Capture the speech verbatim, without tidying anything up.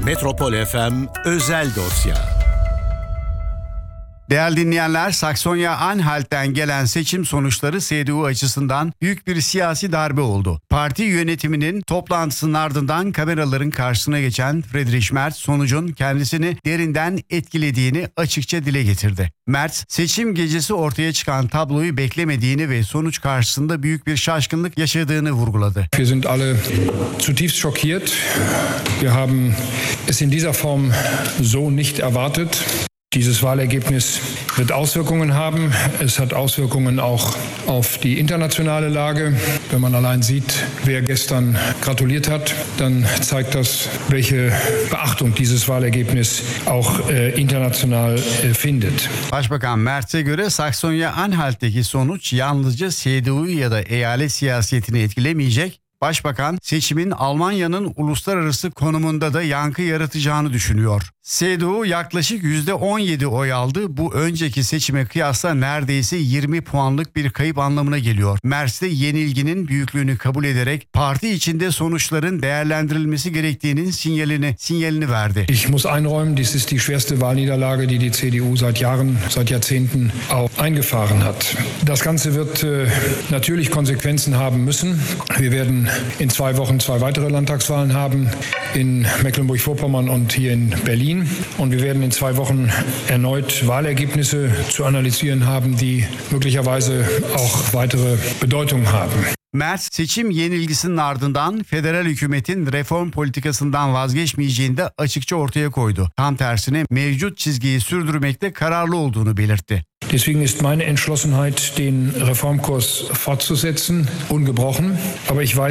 Metropol F M Özel Dosya. Değerli dinleyenler, Saksonya-Anhalt'ten gelen seçim sonuçları C D U açısından büyük bir siyasi darbe oldu. Parti yönetiminin toplantısının ardından kameraların karşısına geçen Friedrich Merz sonucun kendisini derinden etkilediğini açıkça dile getirdi. Merz, seçim gecesi ortaya çıkan tabloyu beklemediğini ve sonuç karşısında büyük bir şaşkınlık yaşadığını vurguladı. Wir sind alle zutiefst schockiert. Wir haben es in dieser Form so nicht erwartet. Dieses Wahlergebnis wird Auswirkungen haben. Es hat Auswirkungen auch auf die internationale Lage. Wenn man allein sieht, wer gestern gratuliert hat, dann zeigt das, welche Beachtung dieses Wahlergebnis auch äh, international äh, findet. Başbakan Merz'e göre Saksonya-Anhalt'teki sonuç yalnızca C D U'yu ya da eyalet siyasetini etkilemeyecek. Başbakan, seçimin Almanya'nın uluslararası konumunda da yankı yaratacağını düşünüyor. C D U yaklaşık yüzde on yedi oy aldı. Bu önceki seçime kıyasla neredeyse yirmi puanlık bir kayıp anlamına geliyor. Merz de yenilginin büyüklüğünü kabul ederek parti içinde sonuçların değerlendirilmesi gerektiğinin sinyalini sinyalini verdi. Ich muss einräumen, dies ist die schwerste Wahlniederlage, die die C D U seit Jahren, seit Jahrzehnten auch eingefahren hat. Das Ganze wird äh, natürlich Konsequenzen haben müssen. Wir werden in zwei Wochen zwei weitere Landtagswahlen haben, in Mecklenburg-Vorpommern und hier in Berlin. Und wir werden in zwei Wochen erneut Wahlergebnisse zu analysieren haben, die möglicherweise auch weitere Bedeutung haben. Merz, seçim yenilgisinin ardından federal hükümetin reform politikasından vazgeçmeyeceğini de açıkça ortaya koydu. Tam tersine mevcut çizgiyi sürdürmekte kararlı olduğunu belirtti. Deswegen ist meine Entschlossenheit, den Reformkurs fortzusetzen, ungebrochen. Aber ich weiß,